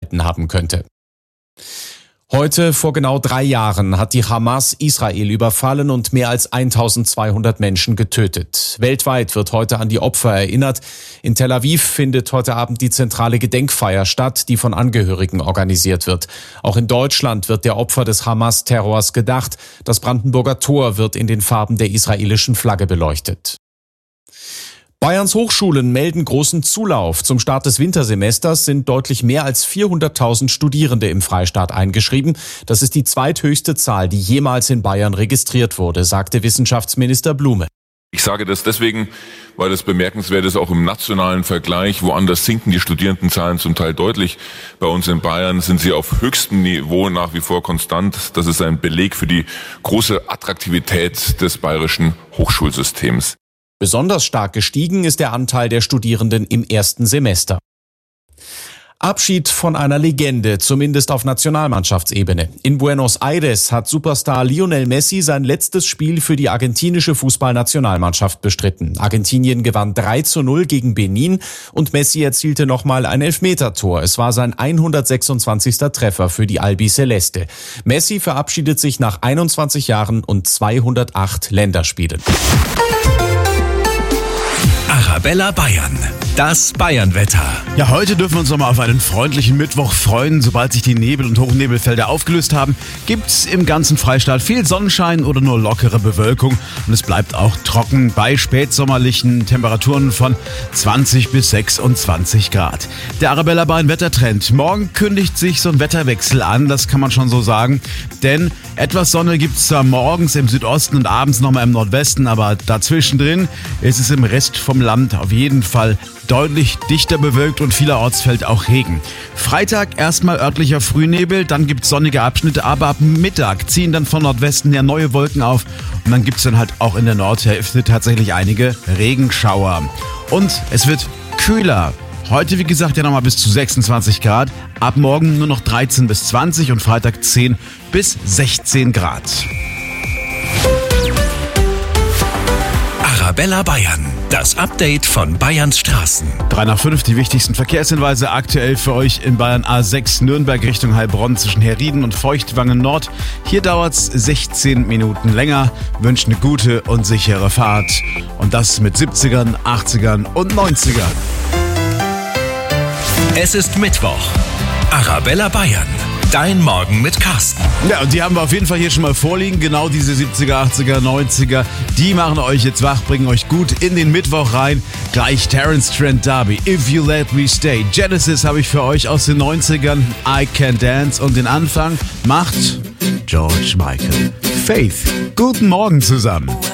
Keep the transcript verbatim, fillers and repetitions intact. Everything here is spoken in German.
gehalten haben könnte. Heute vor genau drei Jahren hat die Hamas Israel überfallen und mehr als eintausendzweihundert Menschen getötet. Weltweit wird heute an die Opfer erinnert. In Tel Aviv findet heute Abend die zentrale Gedenkfeier statt, die von Angehörigen organisiert wird. Auch in Deutschland wird der Opfer des Hamas-Terrors gedacht. Das Brandenburger Tor wird in den Farben der israelischen Flagge beleuchtet. Bayerns Hochschulen melden großen Zulauf. Zum Start des Wintersemesters sind deutlich mehr als vierhunderttausend Studierende im Freistaat eingeschrieben. Das ist die zweithöchste Zahl, die jemals in Bayern registriert wurde, sagte Wissenschaftsminister Blume. Ich sage das deswegen, weil es bemerkenswert ist, auch im nationalen Vergleich. Woanders sinken die Studierendenzahlen zum Teil deutlich. Bei uns in Bayern sind sie auf höchstem Niveau nach wie vor konstant. Das ist ein Beleg für die große Attraktivität des bayerischen Hochschulsystems. Besonders stark gestiegen ist der Anteil der Studierenden im ersten Semester. Abschied von einer Legende, zumindest auf Nationalmannschaftsebene. In Buenos Aires hat Superstar Lionel Messi sein letztes Spiel für die argentinische Fußballnationalmannschaft bestritten. Argentinien gewann drei zu null gegen Benin und Messi erzielte nochmal ein Elfmetertor. Es war sein hundertsechsundzwanzigster Treffer für die Albiceleste. Messi verabschiedet sich nach einundzwanzig Jahren und zweihundertacht Länderspielen. Arabella Bayern, das Bayernwetter. Ja, heute dürfen wir uns noch mal auf einen freundlichen Mittwoch freuen. Sobald sich die Nebel- und Hochnebelfelder aufgelöst haben, gibt's im ganzen Freistaat viel Sonnenschein oder nur lockere Bewölkung. Und es bleibt auch trocken bei spätsommerlichen Temperaturen von zwanzig bis sechsundzwanzig Grad. Der Arabella Bayern Wettertrend. Morgen kündigt sich so ein Wetterwechsel an, das kann man schon so sagen. Denn etwas Sonne gibt's zwar morgens im Südosten und abends nochmal im Nordwesten, aber dazwischen drin ist es im Rest vom Land auf jeden Fall deutlich dichter bewölkt und vielerorts fällt auch Regen. Freitag erstmal örtlicher Frühnebel, dann gibt's sonnige Abschnitte, aber ab Mittag ziehen dann von Nordwesten her neue Wolken auf und dann gibt's dann halt auch in der Nordhälfte tatsächlich einige Regenschauer. Und es wird kühler. Heute, wie gesagt, ja nochmal bis zu sechsundzwanzig Grad, ab morgen nur noch dreizehn bis zwanzig und Freitag zehn bis sechzehn Grad. Arabella Bayern, das Update von Bayerns Straßen. drei nach fünf, die wichtigsten Verkehrshinweise aktuell für euch in Bayern. A sechs Nürnberg Richtung Heilbronn zwischen Herrieden und Feuchtwangen Nord. Hier dauert's sechzehn Minuten länger. Wünscht eine gute und sichere Fahrt. Und das mit siebzigern, achtzigern und neunzigern. Es ist Mittwoch. Arabella Bayern, dein Morgen mit Carsten. Ja, und die haben wir auf jeden Fall hier schon mal vorliegen. Genau diese siebziger, achtziger, neunziger. Die machen euch jetzt wach, bringen euch gut in den Mittwoch rein. Gleich Terence Trent D'Arby, If You Let Me Stay. Genesis habe ich für euch aus den neunzigern. I Can Dance. Und den Anfang macht George Michael. Faith. Guten Morgen zusammen.